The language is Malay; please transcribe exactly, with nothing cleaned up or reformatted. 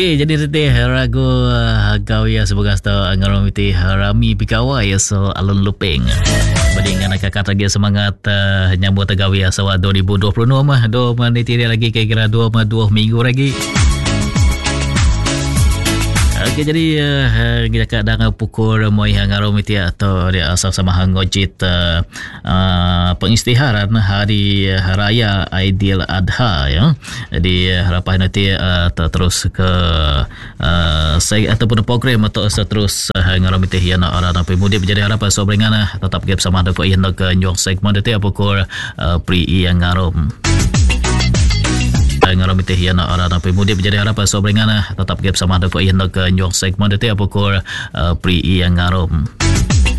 Eh, jadi teteh ragu gawia sebagai sta ngaromiti rami pikawai so alun lupeng. Bandingkan kakak lagi semangat uh, nyambut gawia sawa dua ribu dua puluh enam mah do menit lagi kira-kira dua dua minggu lagi. Okey, jadi uh, kita kadang pukul moi ngaromiti atau dia asal sama hangojit uh, uh, pengisytiharan hari raya Aidil Adha ya. Jadi harapan nanti uh, terus ke uh, saya ataupun program atau seterus uh, ngaromiti hiana orang apa mudik menjadi harapan sobrengan tetap gap sama ada ko hiana ke nyong segmen nanti pukul uh, pri yang ngarom. Ngaromiti hiana orang apa mudik menjadi harapan sobrengan tetap gap sama ada ko hiana ke nyong segmen nanti pukul uh, pri yang ngarom.